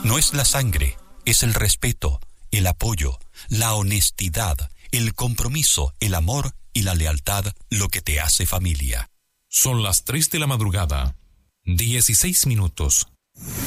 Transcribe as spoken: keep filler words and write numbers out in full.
No es la sangre, es el respeto, el apoyo, la honestidad, el compromiso, el amor y la lealtad lo que te hace familia. Son las tres de la madrugada, dieciséis minutos.